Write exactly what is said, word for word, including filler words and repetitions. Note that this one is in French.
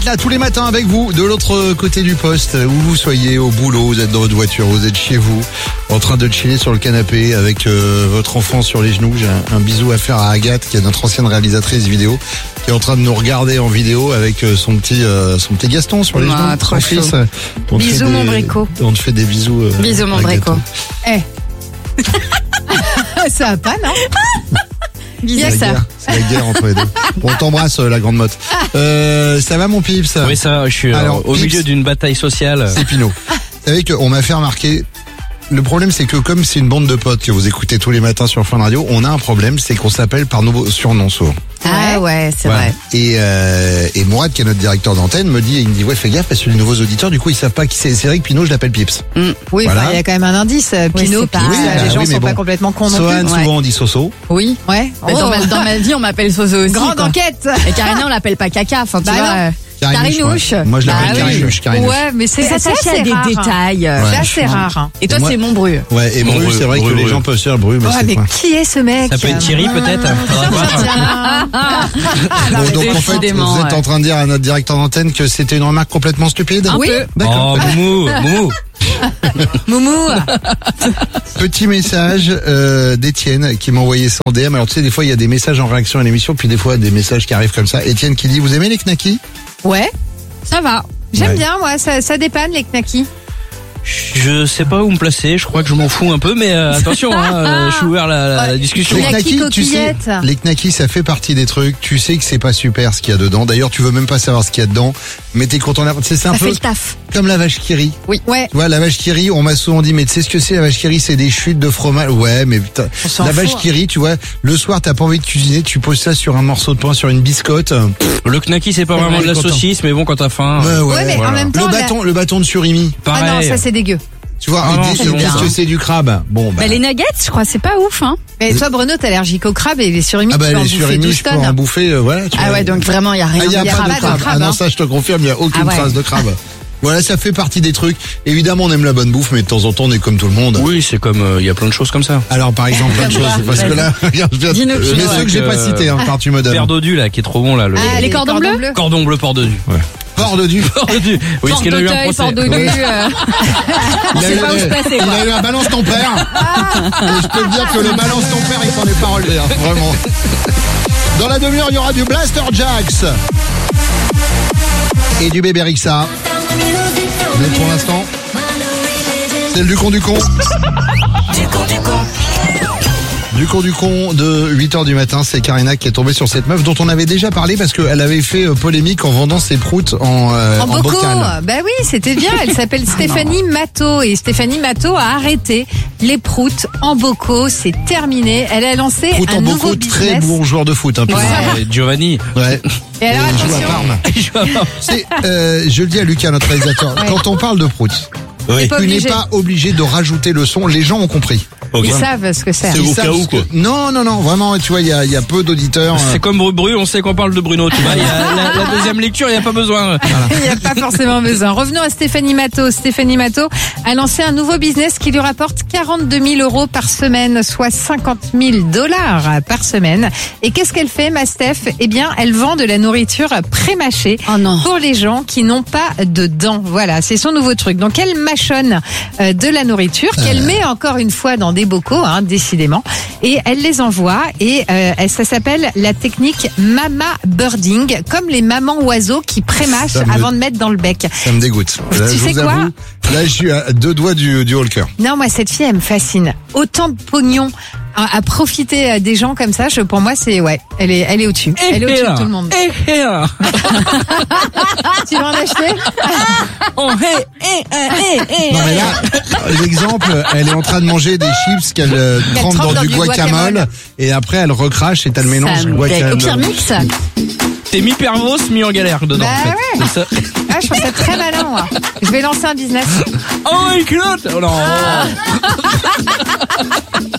là tous les matins avec vous, de l'autre côté du poste, où vous soyez, au boulot, vous êtes dans votre voiture, vous êtes chez vous, en train de chiller sur le canapé avec euh, votre enfant sur les genoux. J'ai un, un bisou à faire à Agathe, qui est notre ancienne réalisatrice vidéo, qui est en train de nous regarder en vidéo avec euh, son petit euh, son petit Gaston sur les Ah, genoux. trop Son chaud. fils. On te Bisous, fait des- mon Brico. On te fait des bisous. Euh, Bisous, mon Agathe. Brico. Eh. Ça va pas, non? C'est Bisous, la ça. guerre, c'est la guerre entre les deux. On t'embrasse, euh, la grande motte. Euh, ça va, mon Pips? Oui, ça, je suis euh, Alors, au Pips. milieu d'une bataille sociale. C'est Pinot. Vous savez qu'on m'a fait remarquer. Le problème, c'est que comme c'est une bande de potes que vous écoutez tous les matins sur Fun Radio, on a un problème, c'est qu'on s'appelle par nos surnoms souvent. Ah ouais, c'est Voilà. vrai. Et, euh, et Mourad, qui est notre directeur d'antenne, me dit, il me dit, ouais, fais gaffe, parce que les nouveaux auditeurs, du coup, ils savent pas qui c'est. C'est vrai que Pinot, je l'appelle Pips. Mm. Oui, Voilà. enfin, il y a quand même un indice. euh, Oui, Pinot, c'est pas- Pips, Oui, euh, bah les gens oui, mais sont bon. pas complètement cons non Sohan, plus. souvent, on dit Soso. Oui. Ouais. Mais Oh. dans, ma, dans ma vie, on m'appelle Soso aussi. Grande quoi. enquête. Et Karina, on l'appelle pas Caca. Enfin, tu Bah vois. non. euh, Carinouche. moi. Moi, je l'appelle Bah oui. Carinouche, Carinouche. Ouais, mais c'est C'est c'est attaché assez à des rare. détails. Ouais. C'est assez rare. Et toi, Moi- c'est mon bru. Ouais, et Mon Bru, Bru, c'est vrai Bru, que les Bru. gens peuvent se dire Bru, mais Ouais, c'est mais quoi? qui est ce mec? Ça peut être Thierry, peut-être. Faudra voir. Tiens. Bon, donc, mais en fait, décidément, vous êtes ouais. en train de dire à notre directeur d'antenne que c'était une remarque complètement stupide? Un Oui. peu. D'accord. Oh, Moumou, Moumou. Moumou. Petit message euh, d'Étienne qui m'a envoyé ça en D M. Alors tu sais, des fois il y a des messages en réaction à l'émission, puis des fois des messages qui arrivent comme ça. Étienne qui dit, vous aimez les knackis? Ouais. Ça va. J'aime Ouais. bien, moi. Ça, ça dépanne, les knackis. Je sais pas où me placer, je crois que je m'en fous un peu, mais euh, attention, hein, euh, je suis ouvert à la, la, la discussion. Les Knackis knackis, tu sais, coquillettes. les knackis, ça fait partie des trucs. Tu sais que c'est pas super ce qu'il y a dedans. D'ailleurs, tu veux même pas savoir ce qu'il y a dedans, mais t'es content. Tu sais, c'est un Ça fait peu le taf. comme la vache qui rit. Oui. Ouais. Tu vois, la vache qui rit, on m'a souvent dit, mais tu sais ce que c'est la vache qui rit? C'est des chutes de fromage. Ouais, mais putain, On s'en la vache fout. qui rit, tu vois, le soir t'as pas envie de cuisiner, tu poses ça sur un morceau de pain, sur une biscotte. Le knacky, c'est pas C'est vraiment vrai, de la content. saucisse, mais bon, quand t'as faim. Ouais, Ouais, mais en même temps, Le la- bâton, le bâton de surimi. Ah non, Pareil. ça c'est dégueu. Tu vois, Ah non, ils disent, c'est qu'est-ce bien. que c'est du crabe? Bon, bah. Bah, les nuggets, je crois, c'est pas ouf, hein. Mais toi, Bruno, t'es allergique au crabe et les surimi, Ah bah tu peux en les bouffer surimi, douze je peux en tonnes. bouffer, euh, voilà. Tu Ah vois. ouais, donc vraiment, il y a rien. Ah, il y a y a pas pas de de crabe. crabe, Ah non, hein. ça je te confirme, il y a aucune Ah ouais. trace de crabe. Voilà, ça fait partie des trucs. Évidemment, on aime la bonne bouffe, mais de temps en temps, on est comme tout le monde. Oui, c'est comme, il y a plein de choses comme ça. Alors, par exemple, plein de Comme choses. quoi Parce que là, regarde, je viens de... Dis-nous, Mais Pinot, ceux que j'ai avec, pas euh, cités, hein, par tu me donnes. Père dodu, là, qui est trop bon, là. Le Ah, les cordons bleus bleus. cordon bleu port dodu. Ouais. Port de du. Port dodu. Oui, parce qu'il a eu un Porte-auteuil, procès. porte-dodu, Ouais. euh, Il a sais eu- pas où se placer, Il quoi. a eu un balance ton père. Et je peux te dire que le balance ton père, il s'en est pas relevé, hein, vraiment. Dans la demi-heure, il y aura du Blaster Jacks. Et du bébé Rixa. Mais pour l'instant, c'est le du con du con. Du con du con de huit heures du matin, c'est Karina qui est tombée sur cette meuf dont on avait déjà parlé parce qu'elle avait fait euh, polémique en vendant ses proutes en, euh, En en bocaux. bocal. Bah oui, c'était bien. Elle s'appelle Stéphanie Matteau et Stéphanie Matteau a arrêté les proutes en bocaux. C'est terminé. Elle a lancé Prout un en nouveau bocaux, business. très bon joueur de foot. Hein, Ouais. Euh, Giovanni. Ouais. Et alors Et il joue à attention, Parme. Il joue à Parme. C'est, euh, je le dis à Lucas, notre réalisateur, Ouais. quand on parle de prout, Oui. pas tu n'es obligé. pas obligé de rajouter le son. Les gens ont compris. ils savent ce que c'est. C'est Ils au savent cas où, ce que- quoi. Non, non, non, vraiment, tu vois, il y a, il y a peu d'auditeurs. euh, C'est comme Bru Bru, on sait qu'on parle de Bruno, tu vois. Il y a la, la deuxième lecture, il n'y a pas besoin. Il n'y a pas forcément besoin. Revenons à Stéphanie Matteau. Stéphanie Matteau a lancé un nouveau business qui lui rapporte quarante-deux mille euros par semaine, soit cinquante mille dollars par semaine. Et qu'est-ce qu'elle fait, ma Steph? Eh bien, elle vend de la nourriture pré-mâchée Oh non. pour les gens qui n'ont pas de dents. Voilà, c'est son nouveau truc. Donc, elle mâchonne euh, de la nourriture qu'elle met encore une fois dans des bocaux, hein, décidément, et elle les envoie. Et euh, ça s'appelle la technique mama birding, comme les mamans oiseaux qui pré-mâchent Ça me- avant de mettre dans le bec. Ça me dégoûte. Là, Tu je sais vous quoi avoue, là, je suis à deux doigts du, du haut-le-cœur. Non, moi, cette fille, elle me fascine. Autant de pognon à, à profiter euh, des gens comme ça, je, pour moi, c'est, ouais, elle est, elle est au-dessus. Elle est au-dessus de tout le monde. Et là. Tu vas en acheter? Oh, hey, hey, hey, hey, Non mais là, l'exemple, elle est en train de manger des chips qu'elle euh, Qu'elle trempe dans, du guacamole, guacamole. et après elle recrache et t'as le mélange Ça me guacamole. Au pire mix. T'es mi-pervos, mi-en-galère dedans. Bah en fait. ouais. C'est ça. Ah, je trouve ça très malin, moi. Je vais lancer un business. Oh, il culotte. Oh non.